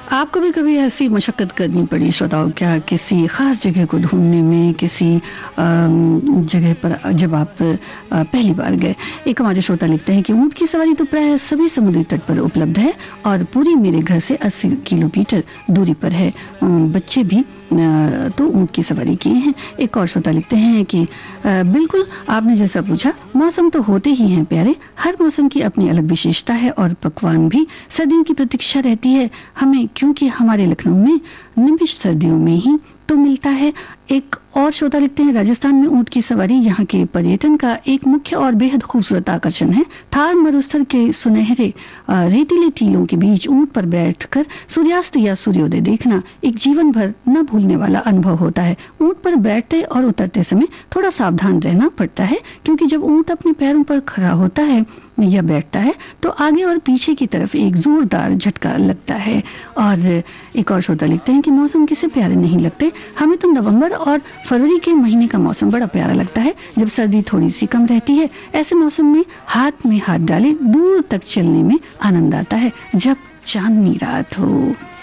आपको भी कभी ऐसी मशक्कत करनी पड़ी श्रोताओं, क्या किसी खास जगह को ढूंढने में, किसी जगह पर जब आप पहली बार गए? एक हमारे श्रोता लिखते हैं कि ऊंट की सवारी तो प्राय सभी समुद्री तट पर उपलब्ध है और पूरी मेरे घर से 80 किलोमीटर दूरी पर है। बच्चे भी तो ऊंट की सवारी किए हैं। एक और श्रोता लिखते हैं कि बिल्कुल आपने जैसा पूछा, मौसम तो होते ही हैं प्यारे, हर मौसम की अपनी अलग विशेषता है और पकवान भी सर्दियों की प्रतीक्षा रहती है हमें, क्योंकि हमारे लखनऊ में निमिष सर्दियों में ही तो मिलता है। एक और श्रोता लिखते हैं राजस्थान में ऊंट की सवारी यहाँ के पर्यटन का एक मुख्य और बेहद खूबसूरत आकर्षण है। थार मरुस्थल के सुनहरे रेतीले टीलों के बीच ऊंट पर बैठकर सूर्यास्त या सूर्योदय देखना एक जीवन भर न भूलने वाला अनुभव होता है। ऊंट पर बैठते और उतरते समय थोड़ा सावधान रहना पड़ता है, क्योंकि जब ऊंट अपने पैरों पर खड़ा होता है या बैठता है तो आगे और पीछे की तरफ एक जोरदार झटका लगता है। और एक और श्रोता लिखते हैं कि मौसम किसे प्यारे नहीं लगते, हमें तो नवंबर और फरवरी के महीने का मौसम बड़ा प्यारा लगता है, जब सर्दी थोड़ी सी कम रहती है। ऐसे मौसम में हाथ में हाथ डाले दूर तक चलने में आनंद आता है, जब चांदनी रात हो।